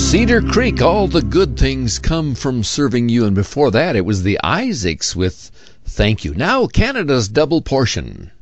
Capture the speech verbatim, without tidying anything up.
Cedar Creek, all the good things come from serving you. And before that, it was the Isaacs with Thank You. Now, Canada's double portion.